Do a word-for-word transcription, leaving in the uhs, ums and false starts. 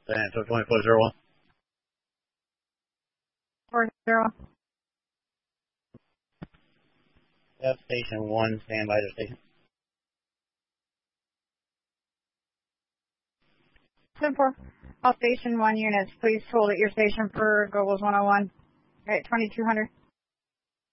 San Antonio twenty-four zero one. four zero. Yep, station one, stand by the station. ten four. All station one units, please hold at your station for Google's one oh one at twenty-two hundred.